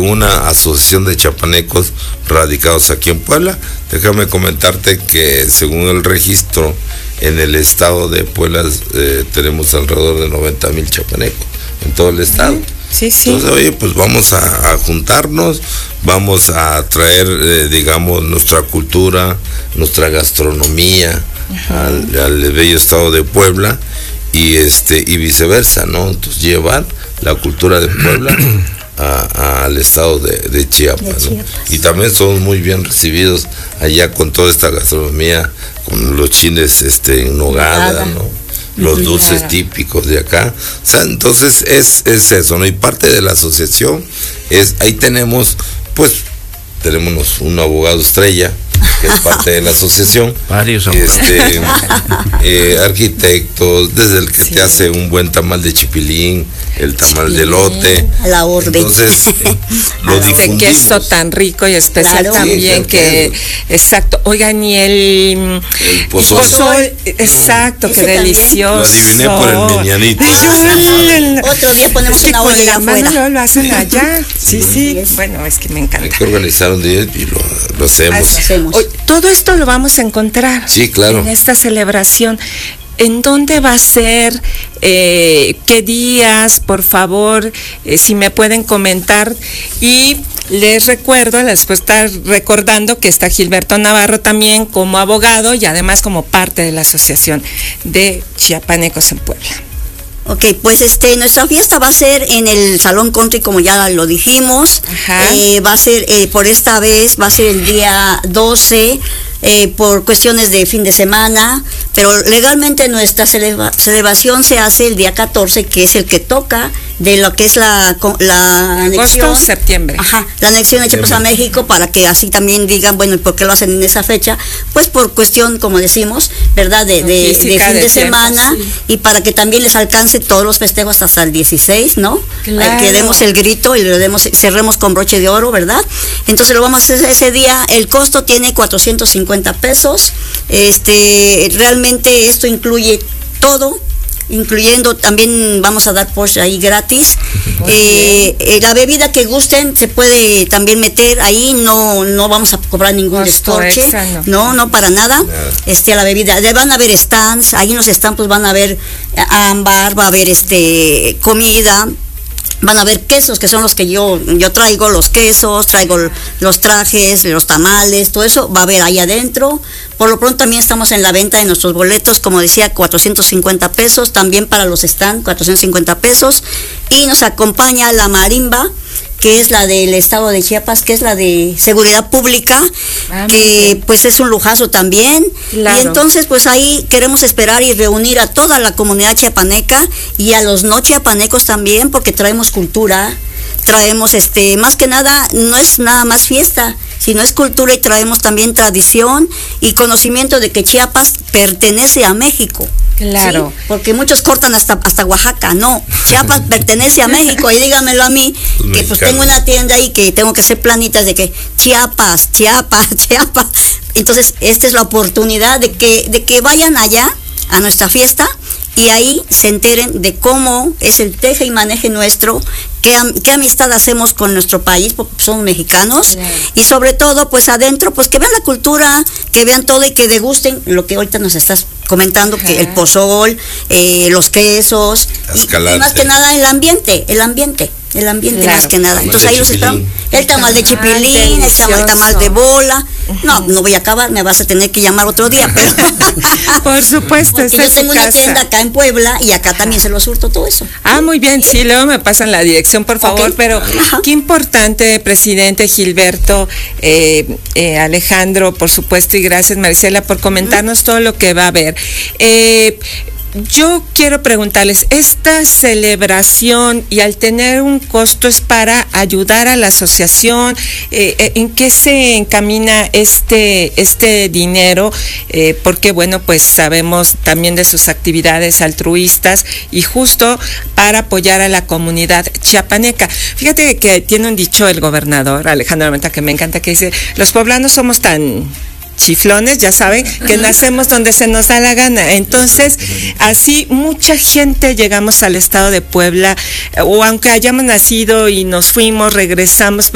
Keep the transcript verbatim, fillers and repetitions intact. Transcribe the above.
como una asociación de chiapanecos radicados aquí en Puebla. Déjame comentarte que según el registro en el estado de Puebla eh, tenemos alrededor de noventa mil chiapanecos en todo el estado. Sí, sí. Entonces, oye, pues vamos a, a juntarnos, vamos a traer, eh, digamos, nuestra cultura, nuestra gastronomía al, al bello estado de Puebla y este y viceversa, ¿no? Entonces llevar la cultura de Puebla a, a, al estado de, de Chiapas, de Chiapas. ¿no? Y también somos muy bien recibidos allá con toda esta gastronomía, con los chiles este, en nogada, Nada. ¿no? Los dulces claro. típicos de acá. O sea, entonces es, es eso, ¿no? Y parte de la asociación es, ahí tenemos, pues, tenemos un abogado estrella, que es parte de la asociación. Varios este, eh, arquitectos, desde el que sí. te hace un buen tamal de chipilín, el tamal sí. de elote. A la orden. Entonces, eh, lo ese queso tan rico y especial claro. también, sí, que, exacto. Oigan, y el, el pozol. pozol exacto, ese qué también. Delicioso. Lo adiviné por el meñanito. Otro día ponemos es que una olla afuera. Lo, lo hacen allá. Sí, sí. sí. Bueno, es que me encanta. Hay que organizar un día y lo, lo hacemos. hacemos. Hoy, todo esto lo vamos a encontrar sí, claro. en esta celebración. ¿En dónde va a ser? Eh, ¿Qué días? Por favor, eh, si me pueden comentar. Y les recuerdo, les puedo estar recordando que está Gilberto Navarro también como abogado y además como parte de la Asociación de Chiapanecos en Puebla. Ok, pues este, nuestra fiesta va a ser en el Salón Country, como ya lo dijimos. Eh, va a ser, eh, por esta vez, va a ser el día doce, eh, por cuestiones de fin de semana, pero legalmente nuestra celebra- celebración se hace el día catorce, que es el que toca de lo que es la, la anexión. Agosto, septiembre. Ajá, la anexión de Chiapas a México, para que así también digan, bueno, ¿y por qué lo hacen en esa fecha? Pues por cuestión, como decimos, ¿verdad? De, de, de fin de, de semana, tiempo, sí. Y para que también les alcance todos los festejos hasta el dieciséis, ¿no? Claro. Que demos el grito y lo demos, cerremos con broche de oro, ¿verdad? Entonces lo vamos a hacer ese día. El costo tiene cuatrocientos cincuenta pesos. Este, realmente esto incluye todo, incluyendo también vamos a dar Porsche ahí gratis. Eh, eh, la bebida que gusten se puede también meter ahí, no no vamos a cobrar ningún descorche, no. no, no para nada. nada. Este, a la bebida, van a haber stands, ahí en los stands pues van a haber ámbar, va a haber este comida. Van a ver quesos, que son los que yo yo traigo, los quesos, traigo los trajes, los tamales, todo eso va a haber ahí adentro. Por lo pronto también estamos en la venta de nuestros boletos, como decía, cuatrocientos cincuenta pesos, también para los stands, cuatrocientos cincuenta pesos. Y nos acompaña la marimba, que es la del estado de Chiapas, que es la de seguridad pública, ah, que pues es un lujazo también. Claro. Y entonces pues ahí queremos esperar y reunir a toda la comunidad chiapaneca y a los no chiapanecos también, porque traemos cultura, traemos este, más que nada, no es nada más fiesta, sino es cultura, y traemos también tradición y conocimiento de que Chiapas pertenece a México. Claro. ¿Sí? Porque muchos cortan hasta hasta Oaxaca, no. Chiapas pertenece a México, y dígamelo a mí, pues que pues tengo una tienda ahí que tengo que hacer planitas de que Chiapas, Chiapas, Chiapas. Entonces, esta es la oportunidad de que, de que vayan allá a nuestra fiesta y ahí se enteren de cómo es el teje y maneje nuestro, qué, qué amistad hacemos con nuestro país, porque somos mexicanos, claro. Y sobre todo, pues adentro, pues que vean la cultura, que vean todo y que degusten lo que ahorita nos estás comentando, ajá. Que el pozol, eh, los quesos, y, y más que nada el ambiente, el ambiente. El ambiente, claro. Más que nada. Entonces ahí los esperamos. El tamal de chipilín, el tamal, tamal de bola. No, no voy a acabar, me vas a tener que llamar otro día. Pero por supuesto, yo tengo una casa. tienda acá en Puebla y acá también se lo surto todo eso. Ah, muy bien, sí, luego me pasan la dirección, por favor. Okay. Pero ajá. Qué importante, presidente Gilberto, eh, eh, Alejandro, por supuesto, y gracias, Marisela, por comentarnos uh-huh. todo lo que va a haber. Eh, Yo quiero preguntarles, esta celebración y al tener un costo es para ayudar a la asociación, eh, ¿en qué se encamina este este dinero? Eh, porque bueno, pues sabemos también de sus actividades altruistas y justo para apoyar a la comunidad chiapaneca. Fíjate que tiene un dicho el gobernador Alejandro Armenta que me encanta, que dice, los poblanos somos tan chiflones, ya saben, que nacemos donde se nos da la gana. Entonces, así mucha gente llegamos al estado de Puebla, o aunque hayamos nacido y nos fuimos, regresamos,